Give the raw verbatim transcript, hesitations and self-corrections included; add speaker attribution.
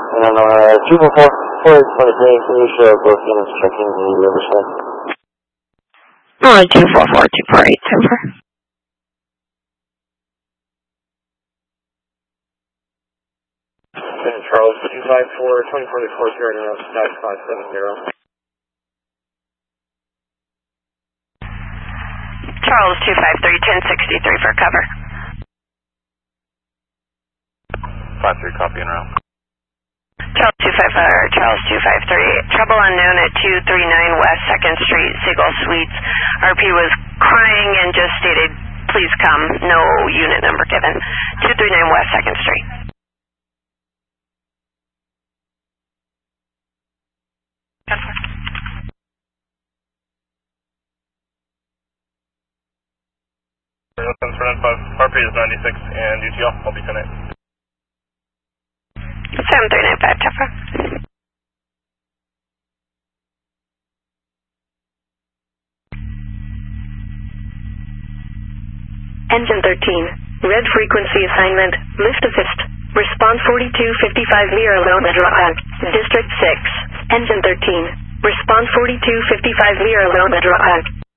Speaker 1: And then uh, two four four, four twenty-three, Felicia, both units checking the Riverside.
Speaker 2: Uh, two four four, two four eight, over.
Speaker 1: And Charles, two five four, twenty forty-four, zero, zero, five five seven zero.
Speaker 2: Charles, two five three, ten sixty-three for cover.
Speaker 1: five three, copy and route.
Speaker 2: Charles two five four, Charles two five three, trouble unknown at two three nine West second Street, Seagull Suites. R P was crying and just stated, please come, no unit number given. two three nine West second Street.
Speaker 1: R P is ninety-six and U T L, I'll be ten eight.
Speaker 2: seven three nine five, Tefra. Engine thirteen, red frequency assignment, lift assist. Response forty-two fifty-five Mira Loma Drag, District six. Engine thirteen, response forty-two fifty-five Mira Loma Drag.